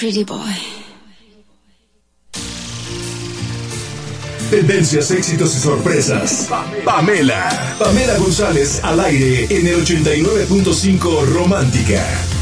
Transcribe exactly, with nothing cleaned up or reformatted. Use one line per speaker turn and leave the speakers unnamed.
pretty boy.
Tendencias, éxitos y sorpresas. Pamela. Pamela González al aire en el ochenta y nueve punto cinco Romántica.